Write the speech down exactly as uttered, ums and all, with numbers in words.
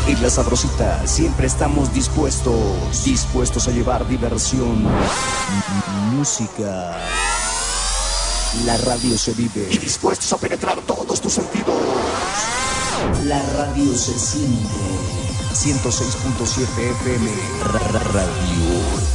En La Sabrosita siempre estamos dispuestos, dispuestos a llevar diversión, música. La radio se vive y dispuestos a penetrar todos tus sentidos. La radio se siente. ciento seis punto siete F M. Ra- ra- Radio.